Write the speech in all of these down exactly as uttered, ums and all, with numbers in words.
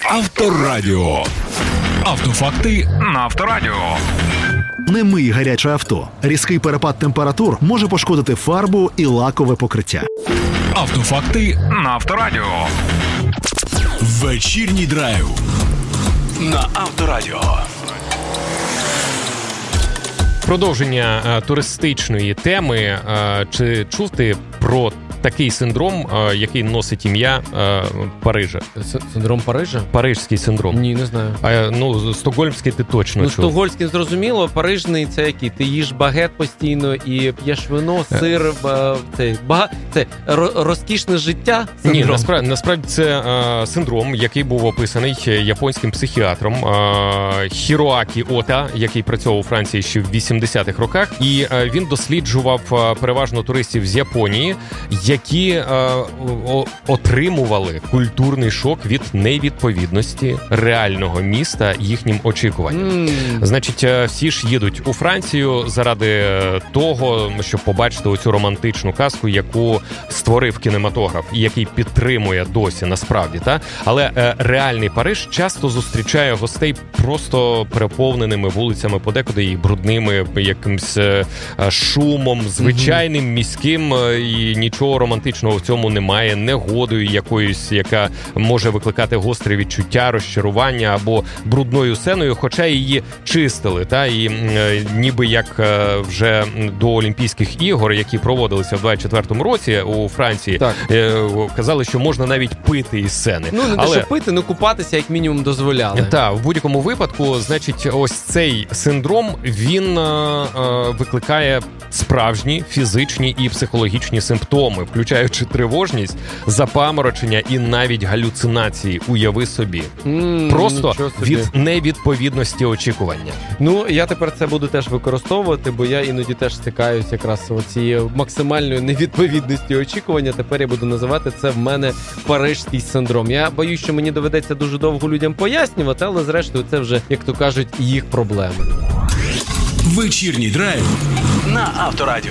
Авторадіо. Автофакти на Авторадіо. Не мий гаряче авто. Різкий перепад температур може пошкодити фарбу і лакове покриття. Автофакти на Авторадіо. Вечірній драйв на Авторадіо. Продовження а, туристичної теми. А, чи чув ти про такий синдром, а, який носить ім'я а, Парижа? С- синдром Парижа? Парижський синдром. Ні, не знаю. А, ну, стокгольмський ти точно Ну, чув. стокгольмський зрозуміло, парижний це який? Ти їш багет постійно і п'єш вино, сир, ба, це, бага, це ро- розкішне життя? Ні, Синдром? насправді, насправді це а, синдром, який був описаний японським психіатром а, Хіроакі Ота, який працював у Франції ще в вісімдесятих роках. І а, він досліджував а, переважно туристів з Японії, які а, о, отримували культурний шок від невідповідності реального міста їхнім очікуванням. Mm. Значить, всі ж їдуть у Францію заради того, щоб побачити оцю романтичну казку, яку створив кінематограф і який підтримує досі насправді, та? Але е, реальний Париж часто зустрічає гостей просто переповненими вулицями, подекуди і брудними, якимсь е, шумом, звичайним, mm-hmm. міським, е, і нічого романтичного в цьому немає, негодою якоюсь, яка може викликати гострі відчуття, розчарування або брудною сценою, хоча її чистили, та, і е, ніби як е, вже до Олімпійських ігор, які проводилися в двадцять четвертому році у Франції, е, казали, що можна навіть пити із сцени. Ну, не Але... те, що пити, ну купатися як мінімум дозволяли. Так, в будь-якому випадку, значить, ось цей синдром, він е, е, викликає справжні фізичні і психологічні симптоми, включаючи тривожність, запаморочення і навіть галюцинації, уяви собі. Mm, Просто собі. від невідповідності очікування. Ну, я тепер це буду теж використовувати, бо я іноді теж стикаюся якраз з цією максимальною невідповідністю очікування. Тепер я буду називати це в мене парижський синдром. Я боюсь, що мені доведеться дуже довго людям пояснювати, але зрештою це вже, як то кажуть, їх проблеми. Вечірній драйв на Авторадіо.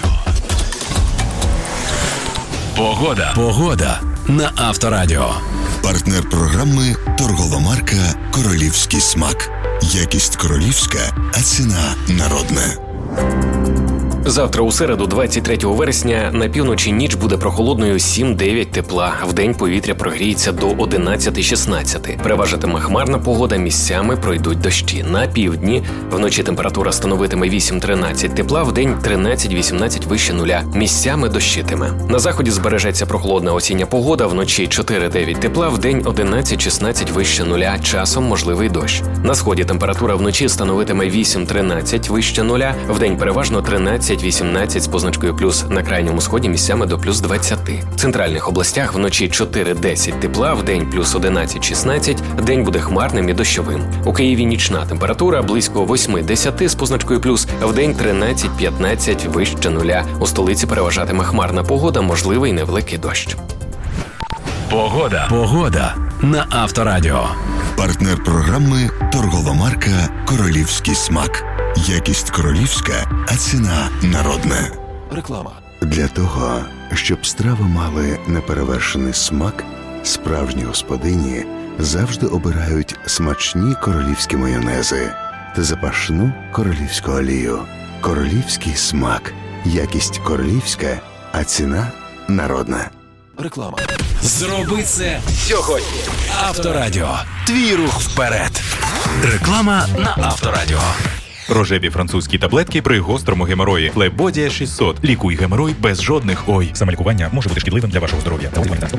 Погода. Погода на Авторадіо. Партнер програми торгова марка «Королівський смак». Якість королівська, а ціна народна. Завтра у середу, двадцять третього вересня, на півночі ніч буде прохолодною сім-дев'ять тепла. Вдень повітря прогріється до одинадцять-шістнадцять. Переважатиме хмарна погода, місцями пройдуть дощі. На півдні вночі температура становитиме вісім-тринадцять тепла, вдень тринадцять-вісімнадцять вище нуля. Місцями дощитиме. На заході збережеться прохолодна осіння погода, вночі чотири-дев'ять тепла, вдень одинадцять-шістнадцять вище нуля. Часом можливий дощ. На сході температура вночі становитиме вісім-тринадцять вище нуля, вдень переважно тринадцять-вісімнадцять з позначкою плюс, на крайньому сході місцями до плюс двадцять. В центральних областях вночі чотири-десять тепла, вдень плюс одинадцять-шістнадцять, день буде хмарним і дощовим. У Києві нічна температура близько восьми-десяти з позначкою плюс, вдень тринадцять-п'ятнадцять вище нуля. У столиці переважатиме хмарна погода, можливий невеликий дощ. Погода. Погода на Авторадіо. Партнер програми торгова марка «Королівський смак». Якість королівська, а ціна народна. Реклама. Для того, щоб страви мали неперевершений смак, справжні господині завжди обирають смачні королівські майонези та запашну королівську олію. Королівський смак. Якість королівська, а ціна народна. Реклама. Зроби це сьогодні. Авторадіо. Твій рух вперед. Реклама на Авторадіо. Рожеві французькі таблетки при гострому геморої. Флебодія шістсот. Лікуй геморой без жодних ой. Самолікування може бути шкідливим для вашого здоров'я.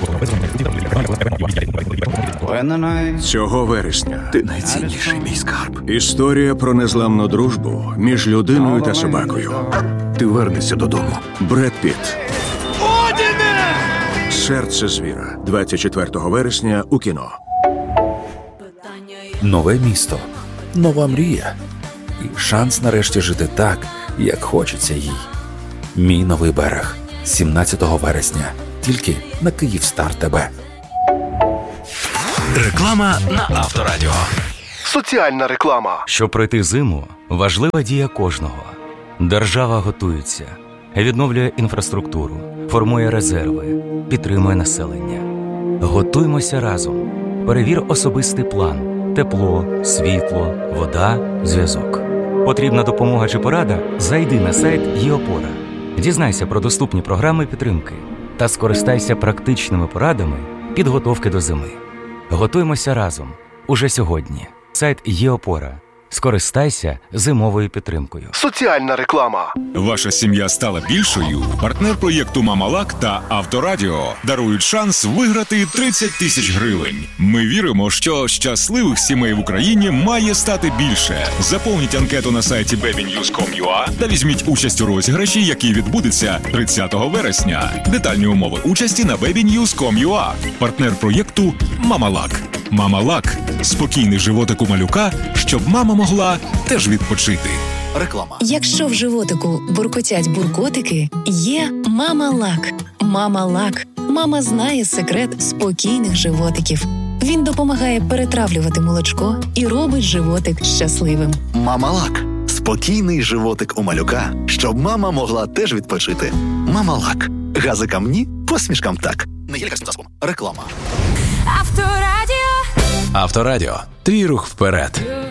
Цього вересня ти найцінніший мій скарб. Історія про незламну дружбу між людиною та собакою. Ти вернешся додому. Бред Пітт. Серце звіра. двадцять четвертого вересня у кіно. Нове місто. Нова мрія. І шанс нарешті жити так, як хочеться їй. Мій новий берег. сімнадцятого вересня. Тільки на Київстар ТБ. Реклама на Авторадіо. Соціальна реклама. Щоб пройти зиму, важлива дія кожного. Держава готується, відновлює інфраструктуру, формує резерви, підтримує населення. Готуймося разом. Перевір особистий план: тепло, світло, вода, зв'язок. Потрібна допомога чи порада? Зайди на сайт ЄОпора. Дізнайся про доступні програми підтримки та скористайся практичними порадами підготовки до зими. Готуємося разом уже сьогодні. Сайт ЄОпора. Скористайся зимовою підтримкою. Соціальна реклама. Ваша сім'я стала більшою? Партнер проєкту «Мамалак» та «Авторадіо» дарують шанс виграти тридцять тисяч гривень. Ми віримо, що щасливих сімей в Україні має стати більше. Заповніть анкету на сайті бебі ньюз крапка ком крапка ю а та візьміть участь у розіграші, який відбудеться тридцятого вересня. Детальні умови участі на бебі ньюз крапка ком крапка ю а. Партнер проєкту «Мамалак». «Мамалак» – спокійний животик у малюка, щоб мама могла теж відпочити. Реклама. Якщо в животику буркотять буркотики, є «Мамалак». «Мамалак». Мама знає секрет спокійних животиків. Він допомагає перетравлювати молочко і робить животик щасливим. «Мамалак» – спокійний животик у малюка, щоб мама могла теж відпочити. «Мамалак». Газикам ні, посмішкам так. Не є лікарським засобом. Реклама. Авторадіо. Авторадіо. Твій рух вперед.